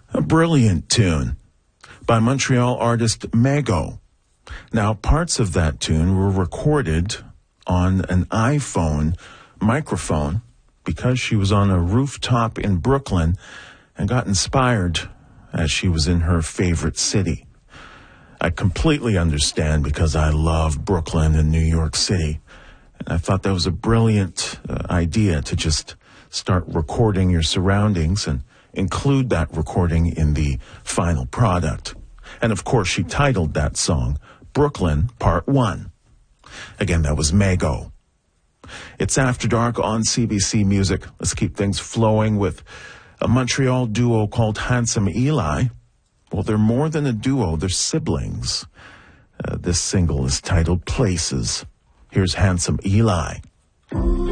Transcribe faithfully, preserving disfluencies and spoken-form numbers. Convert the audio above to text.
A brilliant tune by Montreal artist Mago. Now, parts of that tune were recorded on an iPhone microphone because she was on a rooftop in Brooklyn and got inspired as she was in her favorite city. I completely understand because I love Brooklyn and New York City. And I thought that was a brilliant uh, idea to just start recording your surroundings and include that recording in the final product. And of course, she titled that song Brooklyn Part one. Again, that was Mago. It's After Dark on C B C Music. Let's keep things flowing with a Montreal duo called Handsome Eli. Well, they're more than a duo, they're siblings. Uh, this single is titled Places. Here's Handsome Eli.